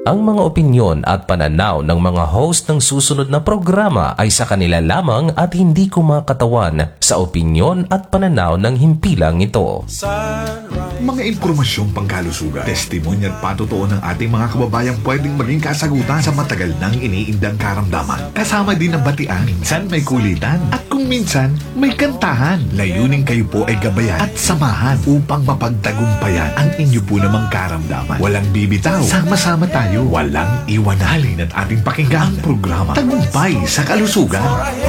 Ang mga opinyon at pananaw ng mga host ng susunod na programa ay sa kanila lamang at hindi kumakatawan sa opinyon at pananaw ng himpilang ito. Mga impormasyong pangkalusugan, testimonya at patotoo ng ating mga kababayang pwedeng maging kasagutan sa matagal nang iniindang karamdaman. Kasama din ang batian, minsan may kulitan, at kung minsan may kantahan. Layunin kayo po ay gabayan at samahan upang mapagtagumpayan ang inyo po namang karamdaman. Walang bibitaw, sama-sama tayo, walang iwanalin at ating pakinggan ang programa Tagumpay sa Kalusugan.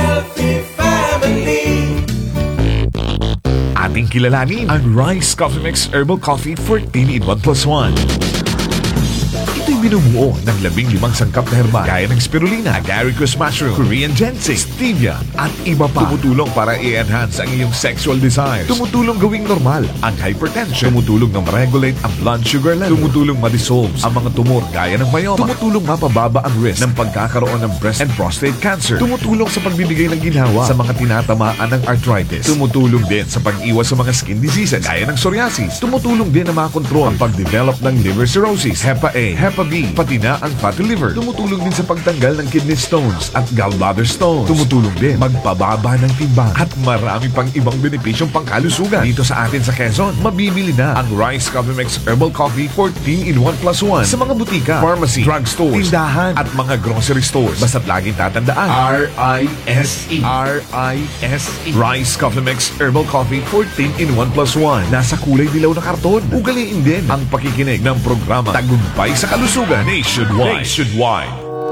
Ating kilalanin ang Rice Coffee Mix Herbal Coffee 14 in 1 plus 1. Ito'y binubuo ng 15 sangkap na herbal gaya ng spirulina, agaricus mushroom, Korean ginseng, stevia at iba pa. Tumutulong para i-enhance ang iyong sexual desires. Tumutulong gawing normal ang hypertension. Tumutulong na ma-regulate ang blood sugar level. Tumutulong ma-dissolve ang mga tumor gaya ng myoma. Tumutulong mapababa ang risk ng pagkakaroon ng breast and prostate cancer. Tumutulong sa pagbibigay ng ginhawa sa mga tinatamaan ng arthritis. Tumutulong din sa pag-iwas sa mga skin diseases gaya ng psoriasis. Tumutulong din na makontrol ang pag-develop ng liver cirrhosis, Hepa A, Hepa B, pati na ang fatty liver. Tumutulong din sa pagtanggal ng kidney stones at gallbladder stones. Tumutulong din magpababa ng timbang at marami pang ibang benepisyong pangkalusugan. Dito sa atin sa Quezon, mabibili na ang Rice Coffee Mix Herbal Coffee 14 in 1 plus 1 sa mga butika, pharmacy, drugstores, tindahan at mga grocery stores. Basta't laging tatandaan, R-I-S-E. R-I-S-E. Rice Coffee Mix Herbal Coffee 14 in 1 plus 1. Nasa kulay dilaw na karton. Ugaliin din ang pakikinig ng programa Tagumpay sa Kalusugan Nationwide.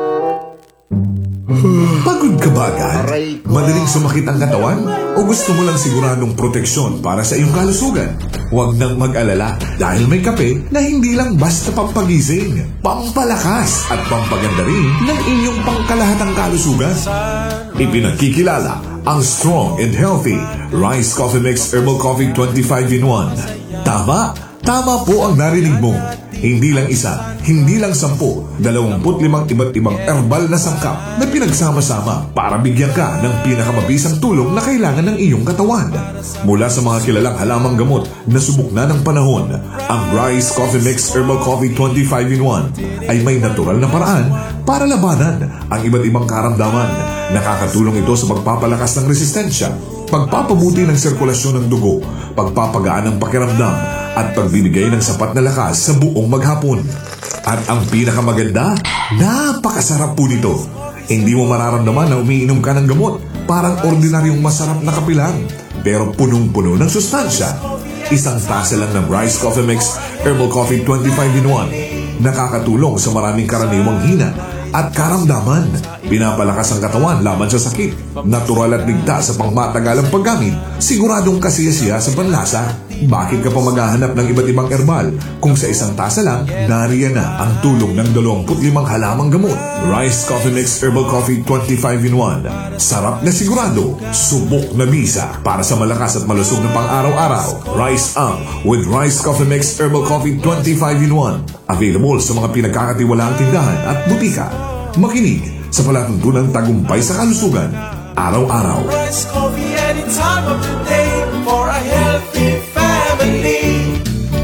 Pagod ka ba agad? Madaling sumakit ang katawan? O gusto mo lang siguradong proteksyon para sa iyong kalusugan? Huwag nang mag-alala dahil may kape na hindi lang basta pampagising, pampalakas at pampaganda rin ng inyong pangkalahatang kalusugan. Ipinagkikilala ang strong and healthy Rice Coffee Mix Herbal Coffee 25 in 1. Tama po ang narinig mo. Hindi lang isa, hindi lang 10, 25 iba't ibang herbal na sangkap na pinagsama-sama para bigyan ka ng pinakamabisang tulong na kailangan ng iyong katawan. Mula sa mga kilalang halamang gamot na subok na ng panahon, ang Rice Coffee Mix Herbal Coffee 25 in 1 ay may natural na paraan para labanan ang iba't ibang karamdaman. Nakakatulong ito sa pagpapalakas ng resistensya, pagpapabuti ng sirkulasyon ng dugo, pagpapagaan ng pakiramdam, at pagbibigay ng sapat na lakas sa buong maghapon. At ang pinakamaganda, napakasarap po nito. Hindi mo mararamdaman na umiinom ka ng gamot. Parang ordinaryong masarap na kape lang, pero punong-puno ng sustansya. Isang tasa lang ng Rice Coffee Mix Herbal Coffee 25 in 1. Nakakatulong sa maraming karaniwang hina at karamdaman. Pinapalakas ang katawan laban sa sakit. Natural at ligtas sa pangmatagalang paggamit. Siguradong kasiyasiya sa panlasa. Bakit ka pa maghahanap ng iba't ibang herbal kung sa isang tasa lang, nariyan na ang tulong ng 25 halamang gamot. Rice Coffee Mix Herbal Coffee 25 in 1. Sarap na sigurado, subok na bisa para sa malakas at malusog na pang-araw-araw. Rice with Rice Coffee Mix Herbal Coffee 25 in 1. Available sa mga pinagkakatiwalaang tindahan at butika. Makinig sa palatuntunang tagumpay sa kalusugan, araw-araw. Rice coffee any time of the day for a healthy family.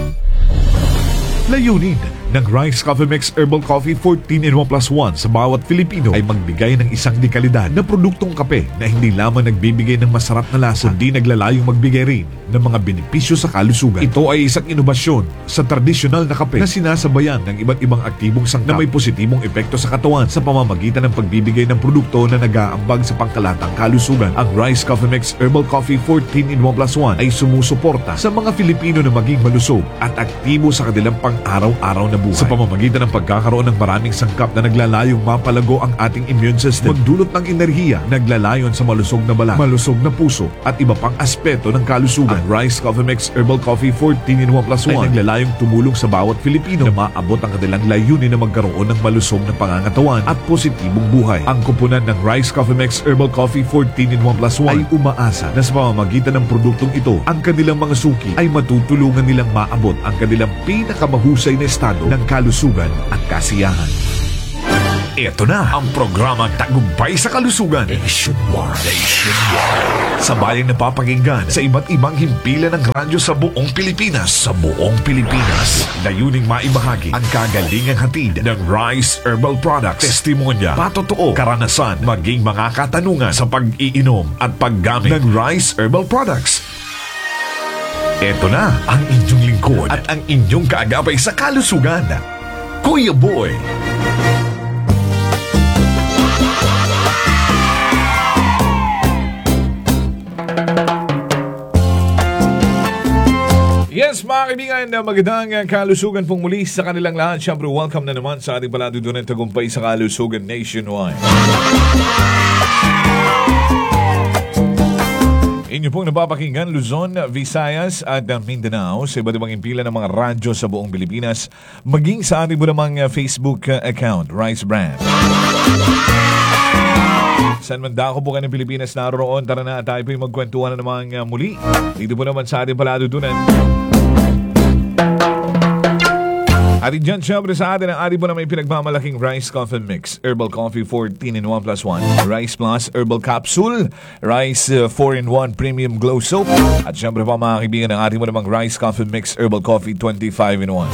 Layunin ng Rice Coffee Mix Herbal Coffee 14 in 1 plus 1 sa bawat Filipino ay magbigay ng isang dekalidad na produktong kape na hindi lamang nagbibigay ng masarap na lasa, kundi naglalayong magbigay rin ng mga benepisyo sa kalusugan. Ito ay isang inobasyon sa tradisyonal na kape na sinasabayan ng iba't ibang aktibong sangkap na may positibong epekto sa katawan sa pamamagitan ng pagbibigay ng produkto na nag-aambag sa pangkalatang kalusugan. Ang Rice Coffee Mix Herbal Coffee 14 in 1 plus 1 ay sumusuporta sa mga Filipino na maging malusog at aktibo sa kanilang pang-araw-araw na buhay. Sa pamamagitan ng pagkakaroon ng maraming sangkap na naglalayong mapalago ang ating immune system, magdulot ng enerhiya, naglalayon sa malusog na balat, malusog na puso at iba pang aspeto ng kalusugan. Ang Rice Coffee Mix Herbal Coffee 14 in 1 plus 1 ay naglalayong tumulong sa bawat Filipino na maabot ang kanilang layunin na magkaroon ng malusog na pangangatawan at positibong buhay. Ang kupunan ng Rice Coffee Mix Herbal Coffee 14 in 1 plus 1 ay umaasa na sa pamamagitan ng produktong ito, ang kanilang mga suki ay matutulungan nilang maabot ang kanilang pinakamahusay na estado ng kalusugan at kasiyahan. Ito na ang programang Tagumpay sa Kalusugan. Sa bayang napapakinggan sa iba't ibang himpilan ng radyo sa buong Pilipinas. Layuning maibahagi ang kagalingang hatid ng Rice Herbal Products. Testimonya, patotoo, karanasan, maging mga katanungan sa pag-iinom at paggamit ng Rice Herbal Products. Ito na ang inyong lingkod at ang inyong kaagapay sa kalusugan, Kuya Boy. Yes, mga kaibigan, magandang kalusugan pong muli sa kanilang lahat. Siyempre, welcome na naman sa ating paladudunan Tagumpay sa Kalusugan Nationwide. Inyo pong napapakinggan Luzon, Visayas at Mindanao sa iba't ibang impila ng mga radyo sa buong Pilipinas, maging sa ating po namang Facebook account, Rice Brand. San man dako po kayo ng Pilipinas naroon, tara na tayo po yung magkwentuhan na naman muli. Dito po naman sa ating paladudunan. At dyan syempre sa atin ang ating po na may pinagmamalaking Rice Coffee Mix, Herbal Coffee 14 in 1 plus 1, Rice Plus Herbal Capsule, Rice 4 in 1 Premium Glow Soap, at syempre po mga kaibigan ang ating po namang Rice Coffee Mix, Herbal Coffee 25 in 1.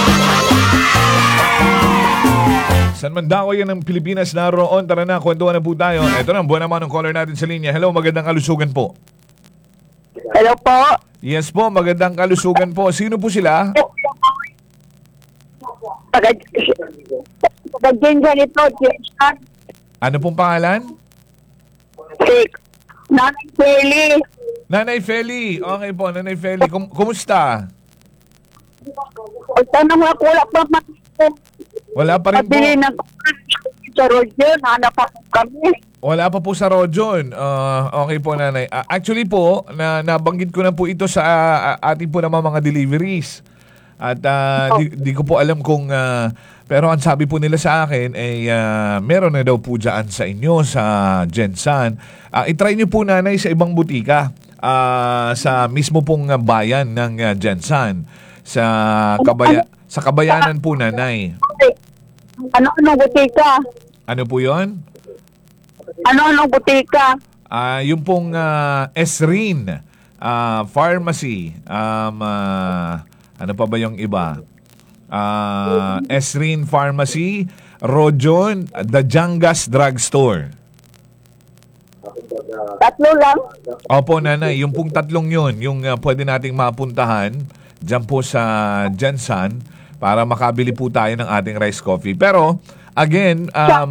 San man dako yan ng Pilipinas naroon, tara na, kwentuhan na po tayo. Ito na, buwan naman ang caller natin sa linya. Hello, magandang kalusugan po. Hello po. Yes po, magandang kalusugan po. Sino po sila? Pagkaginsan ito, Jason. Ano pong pangalan? Nanay Kelly. Nanay Feli. Okay po, Nanay Feli. Kumusta? O tanong nga, wala pa man. Wala pa rin po. Pabili ng sa Roger, hanap ako kami. Wala pa po sa Rojon. Okay po, Nanay. Actually po, nabanggit ko na po ito sa ating po naman mga deliveries. At di ko po alam kung... pero ang sabi po nila sa akin ay meron na daw po dyan sa inyo, sa Gensan. I-try nyo po, Nanay, sa ibang butika. Sa mismo pong bayan ng Gensan. Sa Kabayanan po, Nanay. Ano butika? Ano po yon? Ano butika? Yung pong Esrin Pharmacy. Ano pa ba yung iba? Esrin Pharmacy, Rojon, The Jangas Drugstore. Tatlo lang? Opo, Nanay. Yung pong tatlong yun, yung pwede nating mapuntahan dyan po sa Gensan para makabili po tayo ng ating rice coffee. Pero, again,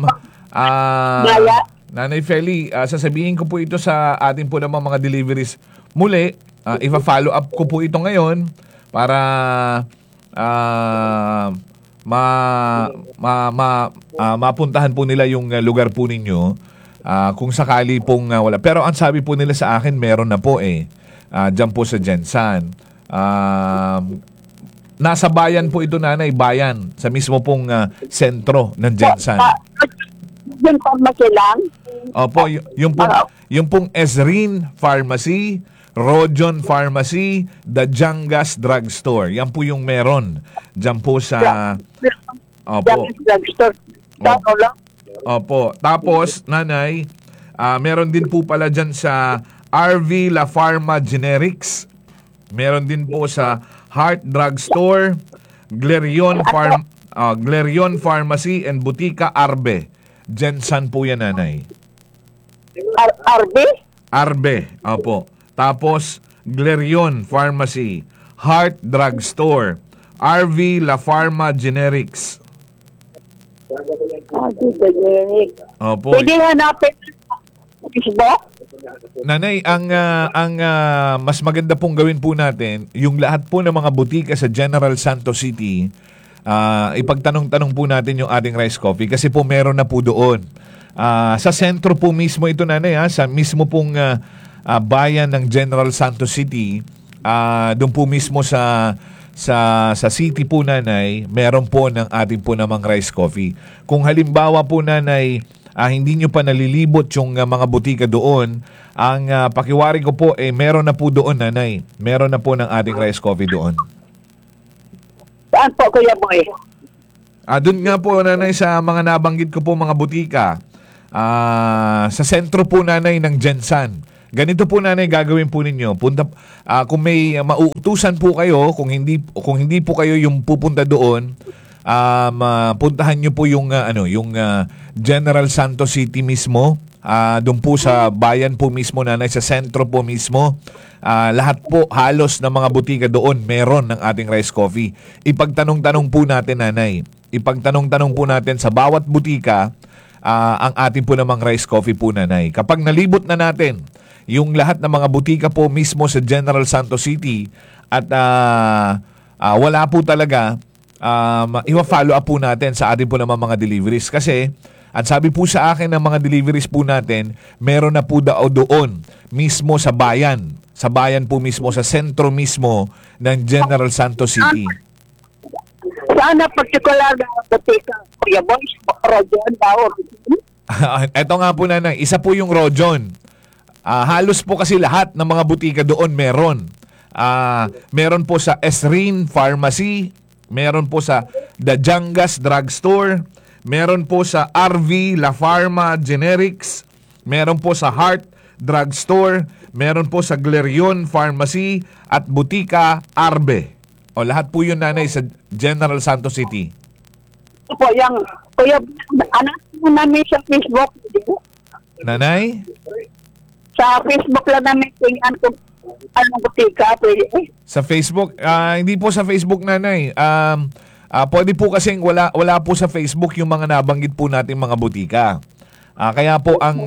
Nanay Feli, sasabihin ko po ito sa ating po naman mga deliveries muli. Ipa-follow up ko po ito ngayon para mapuntahan po nila yung lugar po ninyo kung sakali pong wala. Pero ang sabi po nila sa akin, meron na po dyan po sa Gensan. Nasa bayan po ito, Nanay, bayan. Sa mismo pong sentro ng Gensan. Yung pharmacy lang? Opo, yung pong Esrin Pharmacy, Rojon Pharmacy, The Jangas Drugstore. Yan po yung meron. Diyan po sa... Opo. Drugstore. Tatlo lang? Opo. Tapos, Nanay, meron din po pala dyan sa RV La Pharma Generics. Meron din po sa Heart Drugstore, Glerion Pharmacy and Butika Arbe. Gensan po yan, Nanay. Arbe? Arbe, opo. Tapos, Glerion Pharmacy, Heart Drugstore, RV La Pharma Generics. Generic. Opo. Pwede hanapin Facebook? Nanay, ang mas maganda pong gawin po natin, yung lahat po ng mga butika sa General Santos City, ipagtanong-tanong po natin yung ating rice coffee kasi po meron na po doon. Sa sentro po mismo ito, Nanay, sa mismo pong bayan ng General Santos City, doon po mismo sa city po, Nanay, meron po ng ating po namang rice coffee. Kung halimbawa po, Nanay, hindi nyo pa nalilibot yung mga butika doon, ang pakiwari ko po, meron na po doon, Nanay. Meron na po ng ating rice coffee doon. Saan po, Kuya Boy? Doon nga po, nanay, sa mga nabanggit ko po mga butika, sa sentro po, nanay, ng Jensan. Ganito po, nanay, gagawin po ninyo. Punta, kung may mauutusan po kayo, kung hindi po kayo yung pupunta doon, puntahan nyo po yung General Santos City mismo. Doon po sa bayan po mismo, nanay, sa sentro po mismo. Lahat po halos ng mga butika doon meron ng ating Rice Coffee. Ipagtanong-tanong po natin, nanay. Ipagtanong-tanong po natin sa bawat butika ang ating po namang Rice Coffee po, nanay. Kapag nalibot na natin yung lahat ng mga butika po mismo sa General Santos City at wala po talaga, i-follow up po natin sa ating po namang mga deliveries. Kasi at sabi po sa akin ng mga deliveries po natin, meron na po daw doon mismo sa bayan. Sa bayan po mismo, sa sentro mismo ng General Santos City. Sana particular na butika, Kuya Boys, Rojan, Baor. Ito nga po, nanay, isa po yung Rojon. Halos po kasi lahat ng mga butika doon meron. Meron po sa Esrin Pharmacy, meron po sa The Jangas Drugstore, meron po sa RV La Pharma Generics, meron po sa Heart Drugstore, meron po sa Glerion Pharmacy at Butika Arbe. O lahat po yun, nanay, sa General Santos City. Po, yung, Kuya, anak mo namin sa Facebook. Nanay? Sa Facebook lang namin tingnan kung anong butika, pwede. Sa Facebook? Hindi po sa Facebook, nanay. Pwede po kasing wala po sa Facebook yung mga nabanggit po nating mga butika. Kaya po ang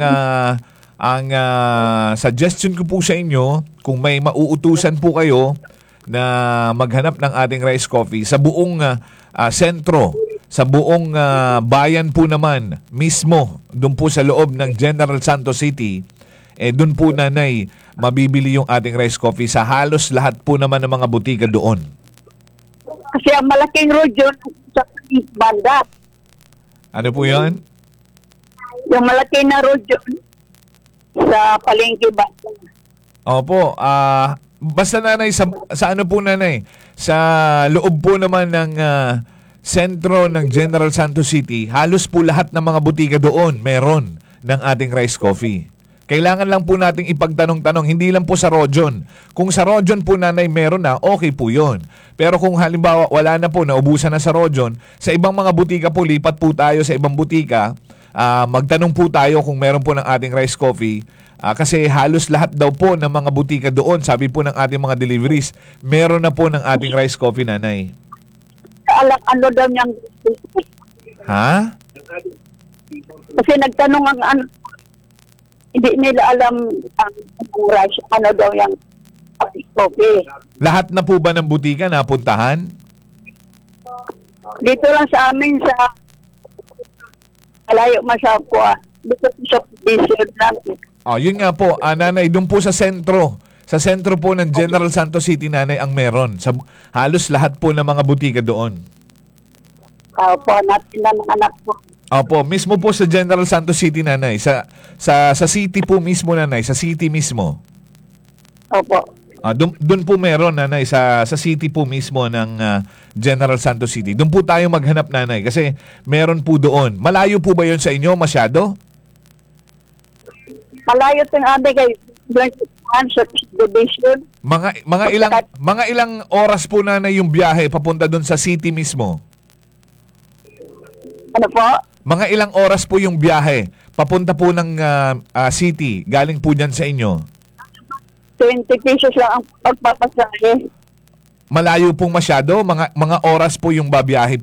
suggestion ko po sa inyo, kung may mauutusan po kayo na maghanap ng ating Rice Coffee sa buong sentro, sa buong bayan po naman mismo, doon po sa loob ng General Santos City, doon po, nanay, mabibili yung ating Rice Coffee sa halos lahat po naman ng mga butika doon. Kasi ang malaking Rojan sa banda. Ano po yun? Yung malaki na Rojan sa palengke banda. Opo, basta, nanay, sa ano po, nanay, sa loob po naman ng sentro ng General Santos City, halos po lahat ng mga butika doon meron ng ating Rice Coffee. Kailangan lang po nating ipagtanong-tanong, hindi lang po sa Rojon. Kung sa Rojon po, nanay, meron na, okay po yun. Pero kung halimbawa wala na po, naubusan na sa Rojon, sa ibang mga butika po, lipat po tayo sa ibang butika, magtanong po tayo kung meron po ng ating Rice Coffee. Kasi halos lahat daw po ng mga butika doon, sabi po ng ating mga deliveries, meron na po ng ating Rice Coffee, nanay. Alam, ano daw niyang Ha? kasi nagtanong ang hindi nila alam ang rush, ano daw yung coffee. Lahat na po ba ng butika napuntahan? Dito lang sa amin sa malayo masapwa. Dito sa Bishop lang. Yun nga po, nanay, doon po sa sentro. Sa sentro po ng General Santos City, nanay, ang meron. Sa halos lahat po ng mga butika doon. Po, natin na ng anak ko. Opo, mismo po sa General Santos City, nanay. Sa city po mismo, nanay. Sa city mismo. Opo. Doon po meron, nanay. Sa city po mismo ng General Santos City. Doon po tayo maghanap, nanay. Kasi meron po doon. Malayo po ba yun sa inyo? Masyado? Malayo ng ate kay sa division. Mga ilang oras po, nanay, yung biyahe papunta doon sa city mismo? Ano po? Mga ilang oras po yung biyahe papunta po ng city, galing po dyan sa inyo? 20 pesos lang ang pagpapasahe. Malayo pong masyado? Mga oras po yung babiyahe?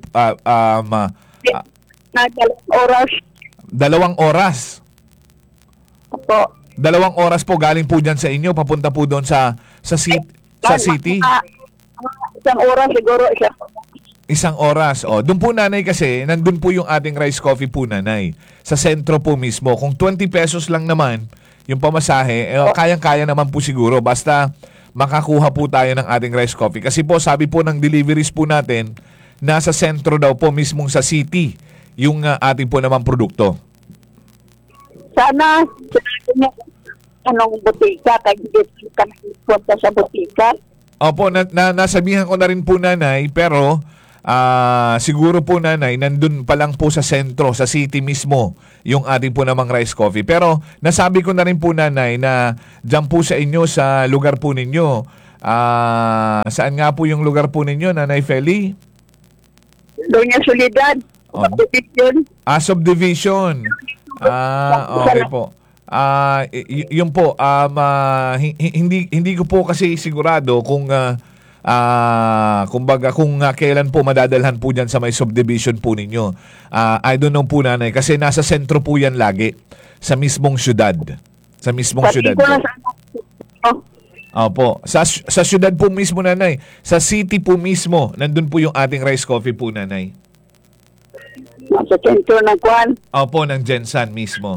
Na 2 oras. 2 oras? Opo. 2 oras po galing po dyan sa inyo, papunta po doon sa city? 1 oras siguro. 1 oras. Doon po, nanay, kasi nandun po yung ating Rice Coffee po, nanay. Sa sentro po mismo. Kung 20 pesos lang naman yung pamasahe, kayang-kaya naman po siguro. Basta makakuha po tayo ng ating Rice Coffee. Kasi po, sabi po ng deliveries po natin, nasa sentro daw po mismong sa city yung ating po naman produkto. Sana anong butika kaya hindi ka nagpunta sa butika. Opo, nasabihan ko na rin po, nanay, pero siguro po nanay, nandun pa lang po sa sentro, sa city mismo, yung ating po namang rice coffee. Pero nasabi ko na rin po nanay na dyan po sa inyo, sa lugar po ninyo, saan nga po yung lugar po ninyo, Nanay Feli? Doña Soledad. Oh. Subdivision. Subdivision. Okay po. Yun po, hindi ko po kasi sigurado kung kumbaga kung kailan po madadalhan po dyan sa may subdivision po ninyo. I don't know po nanay kasi nasa sentro po yan lagi sa mismong syudad. Sa mismong syudad. Sabi ko na sa anak ko. Opo. Sa syudad po mismo nanay. Sa city po mismo, nandun po yung ating rice coffee po nanay. Nasa sentro ng Kwan. Opo, ng Gensan mismo.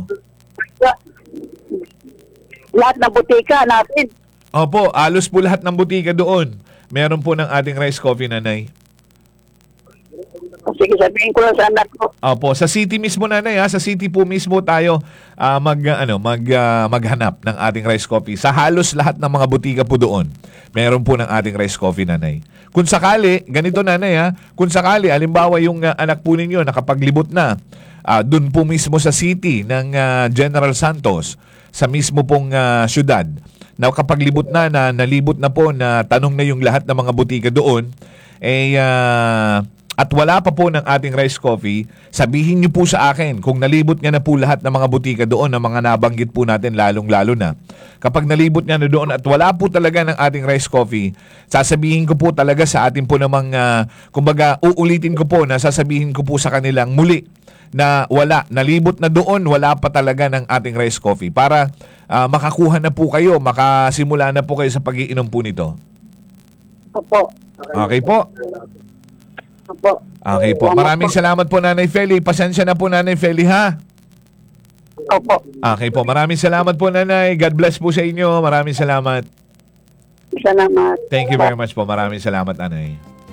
Lahat ng butika natin. Opo, alos po lahat ng butika doon. Meron po ng ating rice coffee nanay. Sige, sabihin ko lang sa anak ko. Opo, sa city mismo nanay ha, sa city po mismo tayo maghanap ng ating rice coffee. Sa halos lahat ng mga butika po doon, meron po ng ating rice coffee nanay. Kung sakali, ganito nanay ha, kung sakali, alimbawa yung anak po ninyo nakapaglibot na, doon po mismo sa city ng General Santos, sa mismo pong syudad, na kapaglibot na, nalibot na po, na tanong na yung lahat ng mga butika doon, at wala pa po ng ating rice coffee, sabihin niyo po sa akin kung nalibot niya na po lahat ng mga butika doon, ng mga nabanggit po natin lalong-lalo na. Kapag nalibot niya na doon at wala po talaga ng ating rice coffee, sasabihin ko po talaga sa atin po namang, kumbaga uulitin ko po na sasabihin ko po sa kanilang muli na wala, nalibot na doon, wala pa talaga ng ating rice coffee para makakuha na po kayo, makasimula na po kayo sa pag-iinom po nito. Opo. Okay po? Opo. Okay po. Maraming salamat po Nanay Feli. Pasensya na po Nanay Feli ha. Opo. Okay po. Maraming salamat po Nanay. God bless po sa inyo. Maraming salamat. Salamat. Thank you very much po. Maraming salamat Nanay.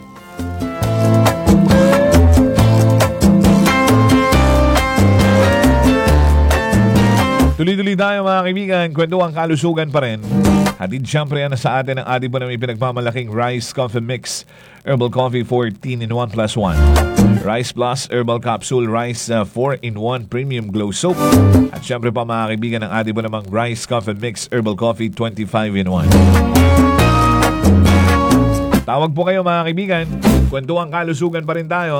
Tuloy-tuloy tayo mga kaibigan. Kwentuhan kalusugan pa rin. Hatid siyempre yan sa atin ang ating po namin pinagmamalaking Rice Coffee Mix Herbal Coffee 14 in 1 plus 1. Rice Plus Herbal Capsule Rice 4 in 1 Premium Glow Soap. At siyempre pa mga kaibigan ang ating po namang Rice Coffee Mix Herbal Coffee 25 in 1. Tawag po kayo mga kaibigan. Kwentuhan kalusugan pa rin tayo.